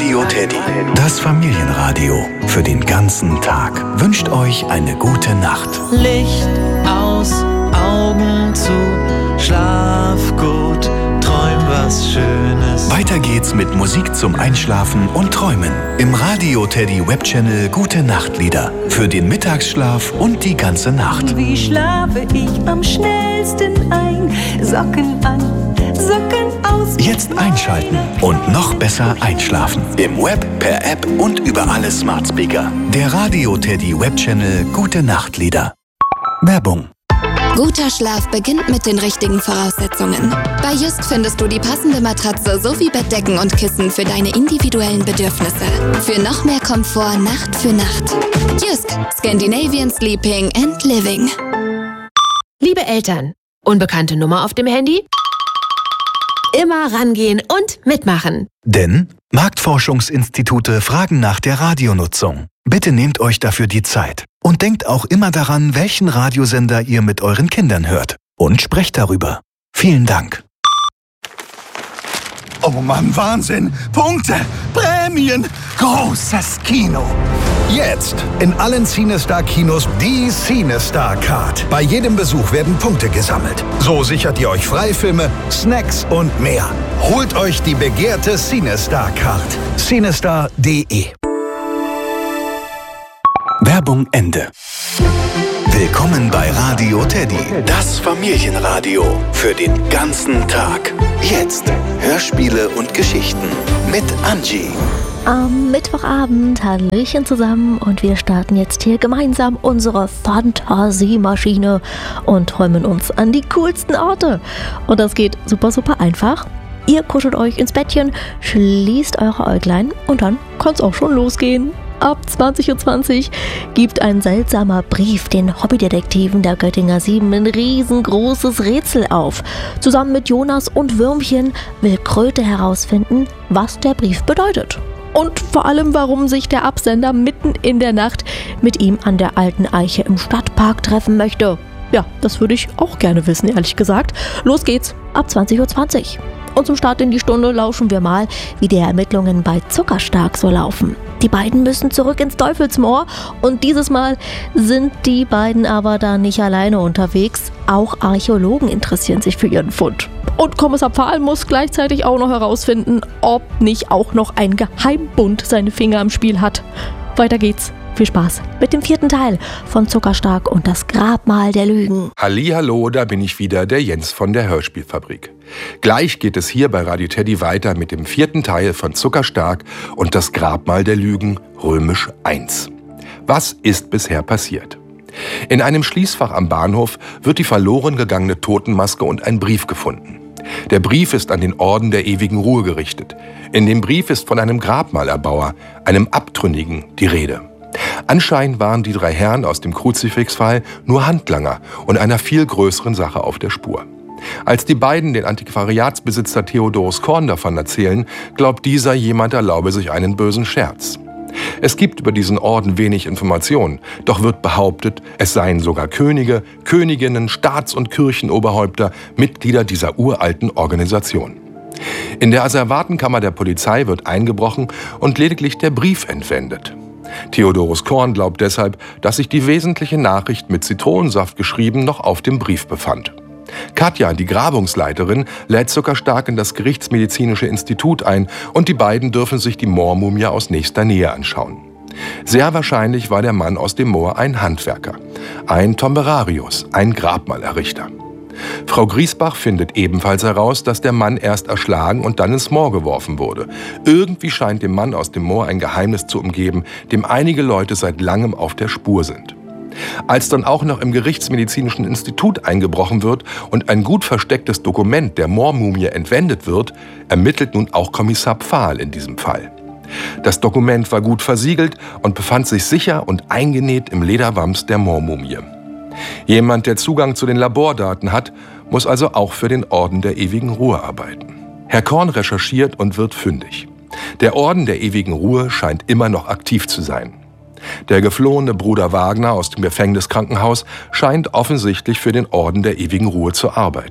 Radio Teddy, das Familienradio für den ganzen Tag, wünscht euch eine gute Nacht. Licht aus, Augen zu, schlaf gut, träum was Schönes. Weiter geht's mit Musik zum Einschlafen und Träumen. Im Radio Teddy Webchannel Gute Nachtlieder für den Mittagsschlaf und die ganze Nacht. Wie schlafe ich am schnellsten ein? Socken an, Socken aus. Jetzt einschalten und noch besser einschlafen. Im Web, per App und über alle Smart Speaker. Der Radio Teddy Webchannel Gute Nachtlieder. Werbung. Guter Schlaf beginnt mit den richtigen Voraussetzungen. Bei Jysk findest du die passende Matratze sowie Bettdecken und Kissen für deine individuellen Bedürfnisse. Für noch mehr Komfort Nacht für Nacht. Jysk, Scandinavian Sleeping and Living. Liebe Eltern, unbekannte Nummer auf dem Handy? Immer rangehen und mitmachen. Denn Marktforschungsinstitute fragen nach der Radionutzung. Bitte nehmt euch dafür die Zeit. Und denkt auch immer daran, welchen Radiosender ihr mit euren Kindern hört. Und sprecht darüber. Vielen Dank. Oh Mann, Wahnsinn! Punkte! Prämien! Großes Kino! Jetzt in allen CineStar-Kinos die CineStar-Card. Bei jedem Besuch werden Punkte gesammelt. So sichert ihr euch Freifilme, Snacks und mehr. Holt euch die begehrte CineStar-Card. CineStar.de. Werbung Ende. Willkommen bei Radio Teddy, das Familienradio für den ganzen Tag. Jetzt Hörspiele und Geschichten mit Angie. Am Mittwochabend, Hallöchen zusammen, und wir starten jetzt hier gemeinsam unsere Fantasiemaschine und träumen uns an die coolsten Orte. Und das geht super, super einfach. Ihr kuschelt euch ins Bettchen, schließt eure Äuglein und dann kann's auch schon losgehen. Ab 20:20 Uhr gibt ein seltsamer Brief den Hobbydetektiven der Göttinger 7 ein riesengroßes Rätsel auf. Zusammen mit Jonas und Würmchen will Kröte herausfinden, was der Brief bedeutet. Und vor allem, warum sich der Absender mitten in der Nacht mit ihm an der alten Eiche im Stadtpark treffen möchte. Ja, das würde ich auch gerne wissen, ehrlich gesagt. Los geht's, ab 20:20 Uhr. Und zum Start in die Stunde lauschen wir mal, wie die Ermittlungen bei Zuckerstark so laufen. Die beiden müssen zurück ins Teufelsmoor und dieses Mal sind die beiden aber da nicht alleine unterwegs. Auch Archäologen interessieren sich für ihren Fund. Und Kommissar Pfahl muss gleichzeitig auch noch herausfinden, ob nicht auch noch ein Geheimbund seine Finger im Spiel hat. Weiter geht's. Viel Spaß mit dem 4. Teil von Zuckerstark und das Grabmal der Lügen. Hallihallo, da bin ich wieder, der Jens von der Hörspielfabrik. Gleich geht es hier bei Radio Teddy weiter mit dem 4. Teil von Zuckerstark und das Grabmal der Lügen, römisch 1. Was ist bisher passiert? In einem Schließfach am Bahnhof wird die verloren gegangene Totenmaske und ein Brief gefunden. Der Brief ist an den Orden der ewigen Ruhe gerichtet. In dem Brief ist von einem Grabmalerbauer, einem Abtrünnigen, die Rede. Anscheinend waren die 3 Herren aus dem Kruzifixfall nur Handlanger und einer viel größeren Sache auf der Spur. Als die beiden den Antiquariatsbesitzer Theodorus Korn davon erzählen, glaubt dieser, jemand erlaube sich einen bösen Scherz. Es gibt über diesen Orden wenig Informationen, doch wird behauptet, es seien sogar Könige, Königinnen, Staats- und Kirchenoberhäupter Mitglieder dieser uralten Organisation. In der Asservatenkammer der Polizei wird eingebrochen und lediglich der Brief entwendet. Theodorus Korn glaubt deshalb, dass sich die wesentliche Nachricht mit Zitronensaft geschrieben noch auf dem Brief befand. Katja, die Grabungsleiterin, lädt Zuckerstark in das Gerichtsmedizinische Institut ein und die beiden dürfen sich die Moormumie aus nächster Nähe anschauen. Sehr wahrscheinlich war der Mann aus dem Moor ein Handwerker, ein Tomberarius, ein Grabmalerrichter. Frau Griesbach findet ebenfalls heraus, dass der Mann erst erschlagen und dann ins Moor geworfen wurde. Irgendwie scheint dem Mann aus dem Moor ein Geheimnis zu umgeben, dem einige Leute seit langem auf der Spur sind. Als dann auch noch im Gerichtsmedizinischen Institut eingebrochen wird und ein gut verstecktes Dokument der Moormumie entwendet wird, ermittelt nun auch Kommissar Pfahl in diesem Fall. Das Dokument war gut versiegelt und befand sich sicher und eingenäht im Lederwams der Moormumie. Jemand, der Zugang zu den Labordaten hat, muss also auch für den Orden der ewigen Ruhe arbeiten. Herr Korn recherchiert und wird fündig. Der Orden der ewigen Ruhe scheint immer noch aktiv zu sein. Der geflohene Bruder Wagner aus dem Gefängniskrankenhaus scheint offensichtlich für den Orden der ewigen Ruhe zu arbeiten.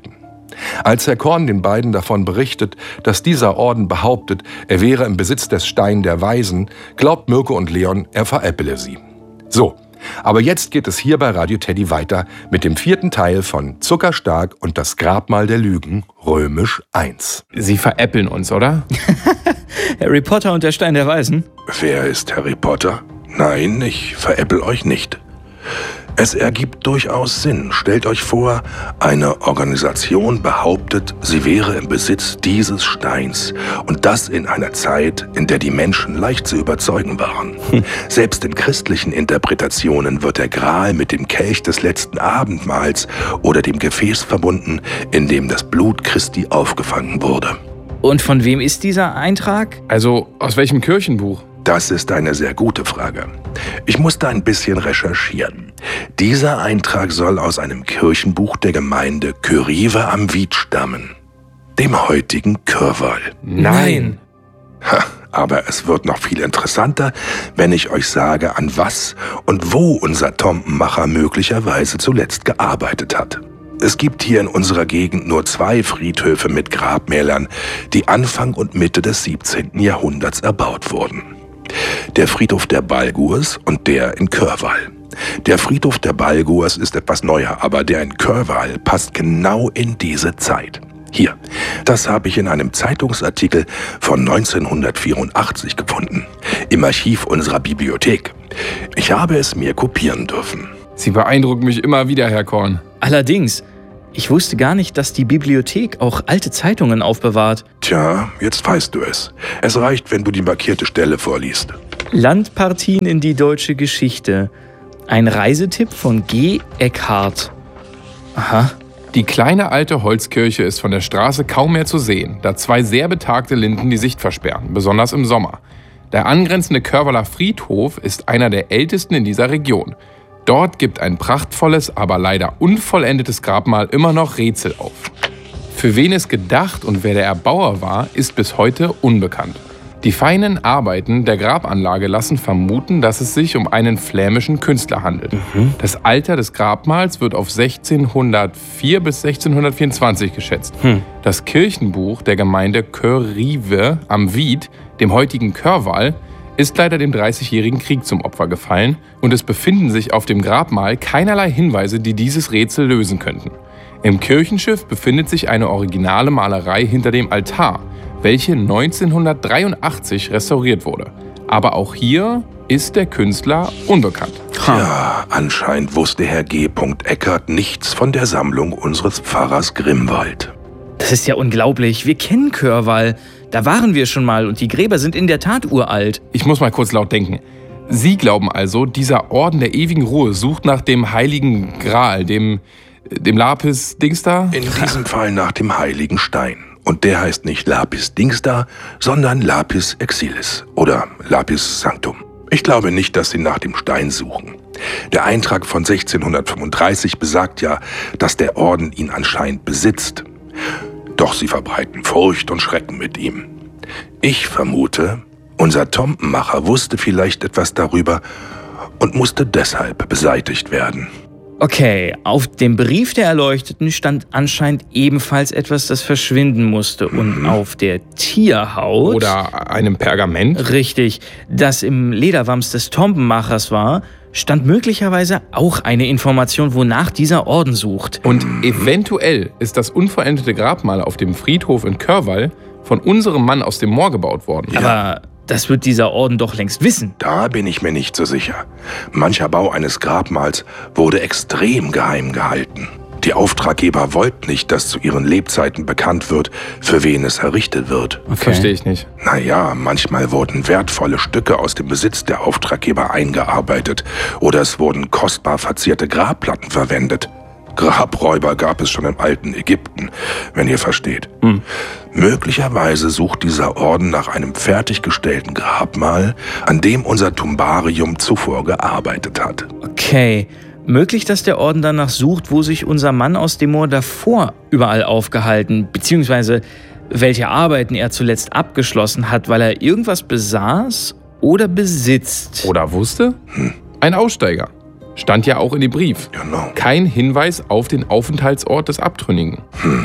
Als Herr Korn den beiden davon berichtet, dass dieser Orden behauptet, er wäre im Besitz des Stein der Weisen, glaubt Mirko und Leon, er veräpple sie. So, aber jetzt geht es hier bei Radio Teddy weiter mit dem 4. Teil von Zuckerstark und das Grabmal der Lügen, römisch 1. Sie veräppeln uns, oder? Harry Potter und der Stein der Weisen? Wer ist Harry Potter? Nein, ich veräppel euch nicht. Es ergibt durchaus Sinn. Stellt euch vor, eine Organisation behauptet, sie wäre im Besitz dieses Steins. Und das in einer Zeit, in der die Menschen leicht zu überzeugen waren. Selbst in christlichen Interpretationen wird der Gral mit dem Kelch des letzten Abendmahls oder dem Gefäß verbunden, in dem das Blut Christi aufgefangen wurde. Und von wem ist dieser Eintrag? Also, aus welchem Kirchenbuch? Das ist eine sehr gute Frage. Ich musste ein bisschen recherchieren. Dieser Eintrag soll aus einem Kirchenbuch der Gemeinde Kyrive am Wied stammen, dem heutigen Kürval. Nein! Aber es wird noch viel interessanter, wenn ich euch sage, an was und wo unser Tombenmacher möglicherweise zuletzt gearbeitet hat. Es gibt hier in unserer Gegend nur 2 Friedhöfe mit Grabmälern, die Anfang und Mitte des 17. Jahrhunderts erbaut wurden. Der Friedhof der Balgurs und der in Kürval. Der Friedhof der Balgurs ist etwas neuer, aber der in Kürval passt genau in diese Zeit. Hier, das habe ich in einem Zeitungsartikel von 1984 gefunden, im Archiv unserer Bibliothek. Ich habe es mir kopieren dürfen. Sie beeindrucken mich immer wieder, Herr Korn. Allerdings, ich wusste gar nicht, dass die Bibliothek auch alte Zeitungen aufbewahrt. Tja, jetzt weißt du es. Es reicht, wenn du die markierte Stelle vorliest. Landpartien in die deutsche Geschichte. Ein Reisetipp von G. Eckhardt. Aha. Die kleine alte Holzkirche ist von der Straße kaum mehr zu sehen, da 2 sehr betagte Linden die Sicht versperren, besonders im Sommer. Der angrenzende Körvaler Friedhof ist einer der ältesten in dieser Region. Dort gibt ein prachtvolles, aber leider unvollendetes Grabmal immer noch Rätsel auf. Für wen es gedacht und wer der Erbauer war, ist bis heute unbekannt. Die feinen Arbeiten der Grabanlage lassen vermuten, dass es sich um einen flämischen Künstler handelt. Das Alter des Grabmals wird auf 1604 bis 1624 geschätzt. Das Kirchenbuch der Gemeinde Kyrive am Wied, dem heutigen Kürval, ist leider dem 30-jährigen Krieg zum Opfer gefallen und es befinden sich auf dem Grabmal keinerlei Hinweise, die dieses Rätsel lösen könnten. Im Kirchenschiff befindet sich eine originale Malerei hinter dem Altar, welche 1983 restauriert wurde. Aber auch hier ist der Künstler unbekannt. Ja, anscheinend wusste Herr G. Eckert nichts von der Sammlung unseres Pfarrers Grimwald. Das ist ja unglaublich. Wir kennen Kürval. Da waren wir schon mal und die Gräber sind in der Tat uralt. Ich muss mal kurz laut denken. Sie glauben also, dieser Orden der ewigen Ruhe sucht nach dem heiligen Gral, dem Lapis-Dings da? In diesem Fall nach dem heiligen Stein. Und der heißt nicht Lapis Dings da, sondern Lapis Exilis oder Lapis Sanctum. Ich glaube nicht, dass sie nach dem Stein suchen. Der Eintrag von 1635 besagt ja, dass der Orden ihn anscheinend besitzt. Doch sie verbreiten Furcht und Schrecken mit ihm. Ich vermute, unser Tombenmacher wusste vielleicht etwas darüber und musste deshalb beseitigt werden. Okay, auf dem Brief der Erleuchteten stand anscheinend ebenfalls etwas, das verschwinden musste. Und auf der Tierhaut... Oder einem Pergament? Richtig, das im Lederwams des Tombenmachers war, stand möglicherweise auch eine Information, wonach dieser Orden sucht. Und eventuell ist das unvollendete Grabmal auf dem Friedhof in Kürval von unserem Mann aus dem Moor gebaut worden. Ja. Aber das wird dieser Orden doch längst wissen. Da bin ich mir nicht so sicher. Mancher Bau eines Grabmals wurde extrem geheim gehalten. Die Auftraggeber wollten nicht, dass zu ihren Lebzeiten bekannt wird, für wen es errichtet wird. Okay. Verstehe ich nicht. Naja, manchmal wurden wertvolle Stücke aus dem Besitz der Auftraggeber eingearbeitet oder es wurden kostbar verzierte Grabplatten verwendet. Grabräuber gab es schon im alten Ägypten, wenn ihr versteht. Möglicherweise sucht dieser Orden nach einem fertiggestellten Grabmal, an dem unser Tumbarium zuvor gearbeitet hat. Okay, möglich, dass der Orden danach sucht, wo sich unser Mann aus dem Moor davor überall aufgehalten, beziehungsweise welche Arbeiten er zuletzt abgeschlossen hat, weil er irgendwas besaß oder besitzt. Oder wusste? Ein Aussteiger. Stand ja auch in dem Brief. Genau. Kein Hinweis auf den Aufenthaltsort des Abtrünnigen.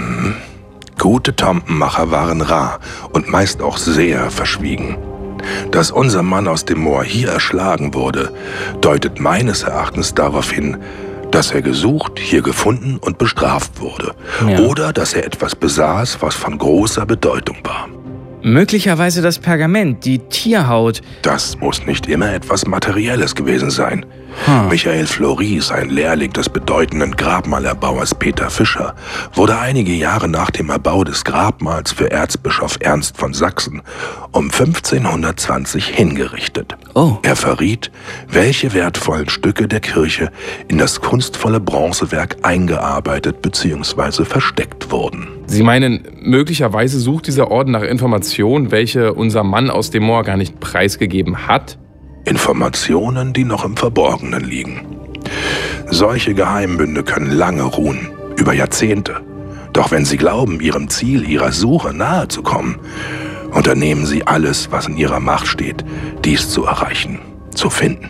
Gute Tomtenmacher waren rar und meist auch sehr verschwiegen. Dass unser Mann aus dem Moor hier erschlagen wurde, deutet meines Erachtens darauf hin, dass er gesucht, hier gefunden und bestraft wurde. Ja. Oder dass er etwas besaß, was von großer Bedeutung war. Möglicherweise das Pergament, die Tierhaut. Das muss nicht immer etwas Materielles gewesen sein. Michael Floris, ein Lehrling des bedeutenden Grabmalerbauers Peter Fischer, wurde einige Jahre nach dem Erbau des Grabmals für Erzbischof Ernst von Sachsen um 1520 hingerichtet. Oh. Er verriet, welche wertvollen Stücke der Kirche in das kunstvolle Bronzewerk eingearbeitet bzw. versteckt wurden. Sie meinen, möglicherweise sucht dieser Orden nach Informationen, welche unser Mann aus dem Moor gar nicht preisgegeben hat? Informationen, die noch im Verborgenen liegen. Solche Geheimbünde können lange ruhen, über Jahrzehnte. Doch wenn Sie glauben, Ihrem Ziel, Ihrer Suche nahe zu kommen, unternehmen Sie alles, was in Ihrer Macht steht, dies zu erreichen, zu finden.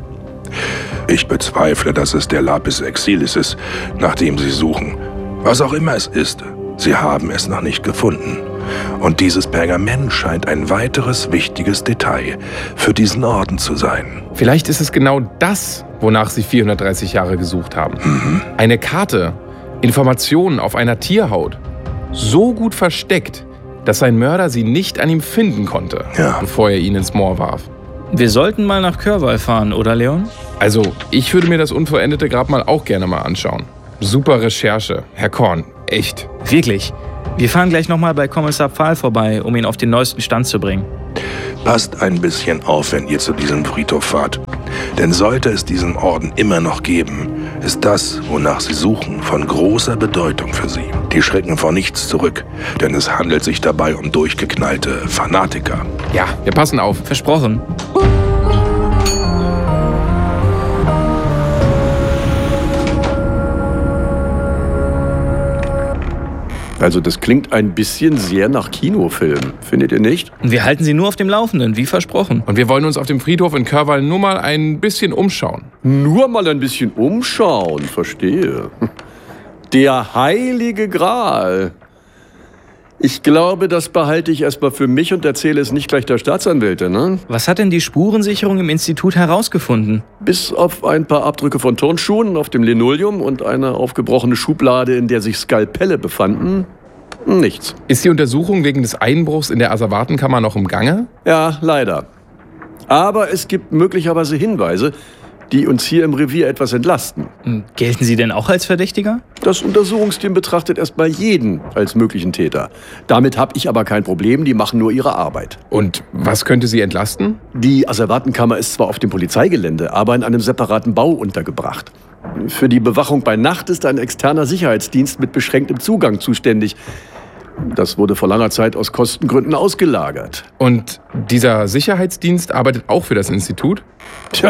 Ich bezweifle, dass es der Lapis Exilis ist, nach dem Sie suchen. Was auch immer es ist, Sie haben es noch nicht gefunden. Und dieses Pergament scheint ein weiteres wichtiges Detail für diesen Orden zu sein. Vielleicht ist es genau das, wonach Sie 430 Jahre gesucht haben. Eine Karte, Informationen auf einer Tierhaut. So gut versteckt, dass sein Mörder sie nicht an ihm finden konnte, bevor er ihn ins Moor warf. Wir sollten mal nach Körwal fahren, oder Leon? Also, ich würde mir das unvollendete Grabmal auch gerne mal anschauen. Super Recherche, Herr Korn, echt. Wirklich. Wir fahren gleich nochmal bei Kommissar Pfahl vorbei, um ihn auf den neuesten Stand zu bringen. Passt ein bisschen auf, wenn ihr zu diesem Friedhof fahrt. Denn sollte es diesen Orden immer noch geben, ist das, wonach sie suchen, von großer Bedeutung für sie. Die schrecken vor nichts zurück, denn es handelt sich dabei um durchgeknallte Fanatiker. Ja, wir passen auf. Versprochen. Also das klingt ein bisschen sehr nach Kinofilm, findet ihr nicht? Wir halten Sie nur auf dem Laufenden, wie versprochen. Und wir wollen uns auf dem Friedhof in Körwal nur mal ein bisschen umschauen. Nur mal ein bisschen umschauen, verstehe. Der Heilige Gral. Ich glaube, das behalte ich erstmal für mich und erzähle es nicht gleich der Staatsanwältin, ne? Was hat denn die Spurensicherung im Institut herausgefunden? Bis auf ein paar Abdrücke von Turnschuhen auf dem Linoleum und eine aufgebrochene Schublade, in der sich Skalpelle befanden, nichts. Ist die Untersuchung wegen des Einbruchs in der Asservatenkammer noch im Gange? Ja, leider. Aber es gibt möglicherweise Hinweise, die uns hier im Revier etwas entlasten. Gelten Sie denn auch als Verdächtiger? Das Untersuchungsteam betrachtet erstmal jeden als möglichen Täter. Damit habe ich aber kein Problem, die machen nur ihre Arbeit. Und was könnte sie entlasten? Die Asservatenkammer ist zwar auf dem Polizeigelände, aber in einem separaten Bau untergebracht. Für die Bewachung bei Nacht ist ein externer Sicherheitsdienst mit beschränktem Zugang zuständig. Das wurde vor langer Zeit aus Kostengründen ausgelagert. Und dieser Sicherheitsdienst arbeitet auch für das Institut? Tja,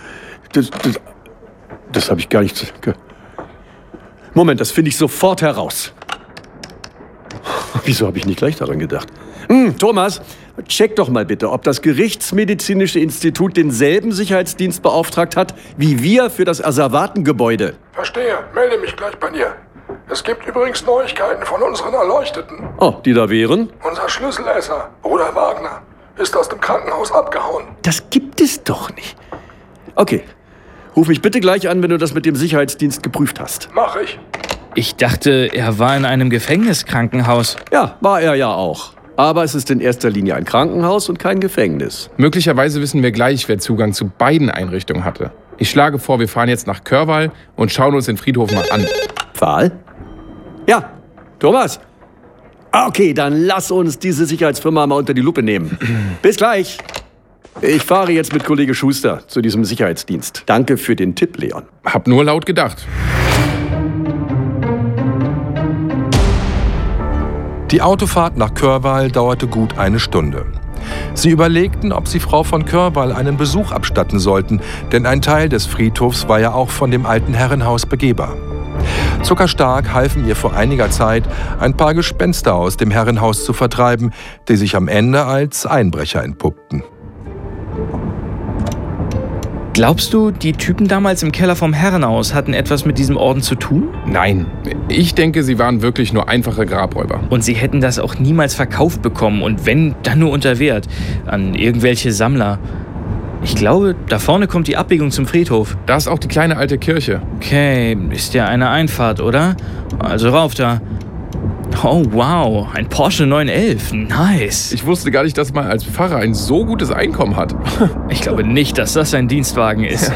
das habe ich gar nicht... Moment, das finde ich sofort heraus. Wieso habe ich nicht gleich daran gedacht? Thomas, check doch mal bitte, ob das Gerichtsmedizinische Institut denselben Sicherheitsdienst beauftragt hat, wie wir für das Asservatengebäude. Verstehe, melde mich gleich bei dir. Es gibt übrigens Neuigkeiten von unseren Erleuchteten. Oh, die da wären? Unser Schlüsselesser, Bruder Wagner, ist aus dem Krankenhaus abgehauen. Das gibt es doch nicht. Okay. Ruf mich bitte gleich an, wenn du das mit dem Sicherheitsdienst geprüft hast. Mach ich. Ich dachte, er war in einem Gefängniskrankenhaus. Ja, war er ja auch. Aber es ist in erster Linie ein Krankenhaus und kein Gefängnis. Möglicherweise wissen wir gleich, wer Zugang zu beiden Einrichtungen hatte. Ich schlage vor, wir fahren jetzt nach Körwal und schauen uns den Friedhof mal an. Pfahl? Ja, Thomas? Okay, dann lass uns diese Sicherheitsfirma mal unter die Lupe nehmen. Bis gleich. Ich fahre jetzt mit Kollege Schuster zu diesem Sicherheitsdienst. Danke für den Tipp, Leon. Hab nur laut gedacht. Die Autofahrt nach Körwal dauerte gut eine Stunde. Sie überlegten, ob sie Frau von Körwal einen Besuch abstatten sollten, denn ein Teil des Friedhofs war ja auch von dem alten Herrenhaus begehbar. Zuckerstark halfen ihr vor einiger Zeit, ein paar Gespenster aus dem Herrenhaus zu vertreiben, die sich am Ende als Einbrecher entpuppten. Glaubst du, die Typen damals im Keller vom Herrenhaus hatten etwas mit diesem Orden zu tun? Nein, ich denke, sie waren wirklich nur einfache Grabräuber. Und sie hätten das auch niemals verkauft bekommen und wenn, dann nur unter Wert an irgendwelche Sammler. Ich glaube, da vorne kommt die Abbiegung zum Friedhof. Da ist auch die kleine alte Kirche. Okay, ist ja eine Einfahrt, oder? Also rauf da. Oh wow, ein Porsche 911, nice. Ich wusste gar nicht, dass man als Pfarrer ein so gutes Einkommen hat. Ich glaube nicht, dass das ein Dienstwagen ist.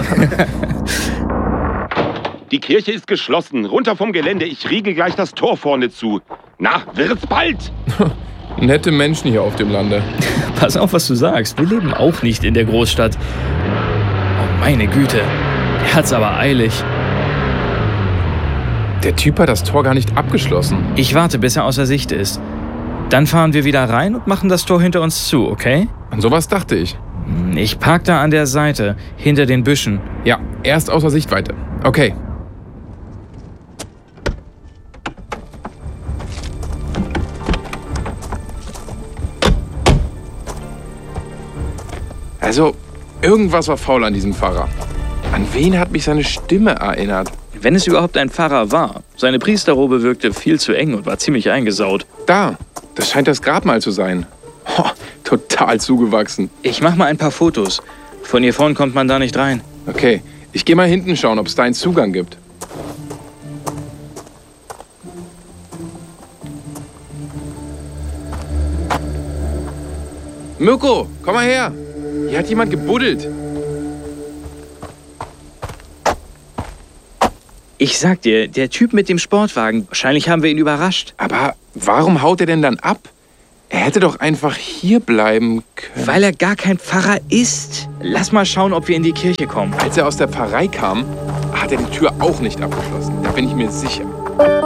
Die Kirche ist geschlossen. Runter vom Gelände. Ich riegel gleich das Tor vorne zu. Na, wird's bald? Nette Menschen hier auf dem Lande. Pass auf, was du sagst. Wir leben auch nicht in der Großstadt. Oh, meine Güte. Der hat's aber eilig. Der Typ hat das Tor gar nicht abgeschlossen. Ich warte, bis er außer Sicht ist. Dann fahren wir wieder rein und machen das Tor hinter uns zu, okay? An sowas dachte ich. Ich park da an der Seite, hinter den Büschen. Ja, erst außer Sichtweite. Okay. Also, irgendwas war faul an diesem Pfarrer. An wen hat mich seine Stimme erinnert? Wenn es überhaupt ein Pfarrer war. Seine Priesterrobe wirkte viel zu eng und war ziemlich eingesaut. Da, das scheint das Grabmal zu sein. Oh, total zugewachsen. Ich mach mal ein paar Fotos. Von hier vorn kommt man da nicht rein. Okay, ich gehe mal hinten schauen, ob es da einen Zugang gibt. Mirko, komm mal her. Hier hat jemand gebuddelt. Ich sag dir, der Typ mit dem Sportwagen, wahrscheinlich haben wir ihn überrascht. Aber warum haut er denn dann ab? Er hätte doch einfach hier bleiben können. Weil er gar kein Pfarrer ist. Lass mal schauen, ob wir in die Kirche kommen. Als er aus der Pfarrei kam, hat er die Tür auch nicht abgeschlossen. Da bin ich mir sicher.